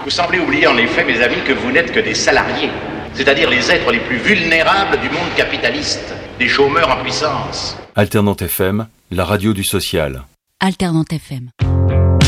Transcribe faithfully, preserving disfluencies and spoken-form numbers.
Vous semblez oublier en effet, mes amis, que vous n'êtes que des salariés, c'est-à-dire les êtres les plus vulnérables du monde capitaliste, des chômeurs en puissance. Alternante F M, la radio du social. Alternante F M.